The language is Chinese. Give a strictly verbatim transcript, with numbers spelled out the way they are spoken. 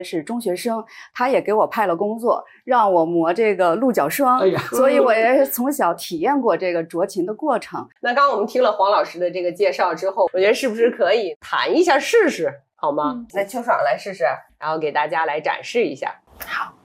是中学生，他也给我派了工作，让我磨这个鹿角霜， 哎呀， 所以我也从小体验过这个琢琴的过程。 那刚刚我们听了黄老师的这个介绍之后，我觉得是不是可以弹一下试试，好吗？嗯、那秋爽来试试，然后给大家来展示一下。 好。